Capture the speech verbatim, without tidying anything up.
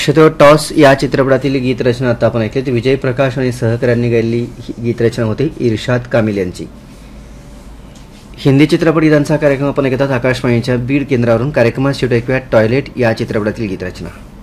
नक्षत्र टॉस या चित्रपटातील गीतरचना आता आपण ऐकली. विजय प्रकाश आणि सहकाऱ्यांनी गायलेली ही गीतरचना होती इर्शाद कामिल यांची. हिंदी चित्रपट गीतांचा कार्यक्रम आपण ऐकतात आकाशवाणीच्या बीड केंद्रावरून. कार्यक्रमात शेवटी ऐकूया टॉयलेट या चित्रपटातील गीतरचना.